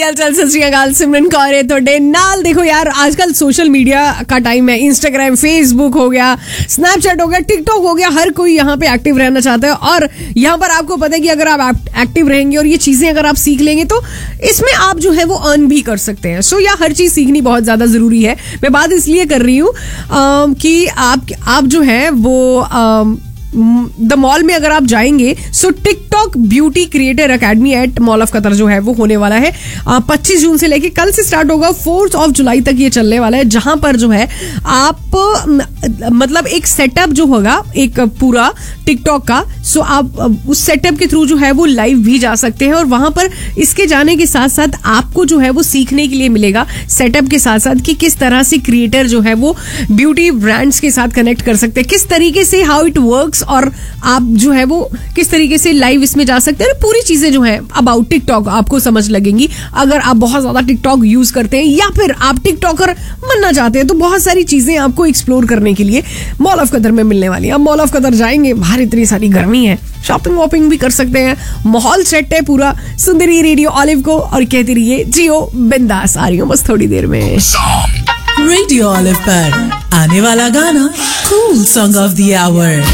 हाल सत श्री अकाल सिमरन कौर है थोड़े नाल। देखो यार, आजकल सोशल मीडिया का टाइम है। इंस्टाग्राम, फेसबुक हो गया, स्नैपचैट हो गया, टिकटॉक हो गया, हर कोई यहाँ पे एक्टिव रहना चाहता है। और यहाँ पर आपको पता है कि अगर आप एक्टिव रहेंगे और ये चीजें अगर आप सीख लेंगे तो इसमें आप जो है वो अर्न भी कर सकते हैं। सो या हर चीज सीखनी बहुत ज्यादा जरूरी है। मैं बात इसलिए कर रही हूँ कि आप जो है वो द मॉल में अगर आप जाएंगे, सो TikTok beauty creator academy eight mall of Qatar जो है वो होने वाला है 25 जून से लेके कल से स्टार्ट होगा, 4 जुलाई तक ये चलने वाला है। जहां पर जो है आप मतलब एक सेटअप जो होगा एक पूरा टिकटॉक का, सो आप उस सेटअप के थ्रू जो है वो लाइव भी जा सकते हैं। और वहां पर इसके जाने के साथ साथ आपको जो है वो सीखने के लिए मिलेगा सेटअप के साथ साथ कि किस तरह से क्रिएटर जो है वो ब्यूटी ब्रांड्स के साथ कनेक्ट कर सकते हैं, किस तरीके से हाउ इट वर्क्स, और आप जो है वो किस तरीके से लाइव इसमें जा सकते हैं। पूरी चीजें जो है अबाउट टिकटॉक आपको समझ लगेंगी। अगर आप बहुत ज्यादा टिकटॉक यूज करते हैं या फिर आप टिकटॉकर बनना चाहते हैं तो बहुत सारी चीजें आपको एक्सप्लोर करने के लिए मॉल ऑफ कतर में मिलने वाली है। आप मॉल ऑफ कतर जाएंगे, बाहर इतनी सारी गर्मी है, शॉपिंग वॉपिंग भी कर सकते हैं, माहौल सेट है पूरा। सुंदरी रेडियो ऑलिव को और कहती रहिए जियो बिंदास। आ रही हूँ बस थोड़ी देर में। रेडियो ऑलिव पर आने वाला गाना cool song of the our.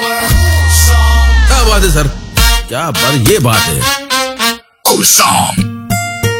क्या बात है सर, क्या बात, ये बात है।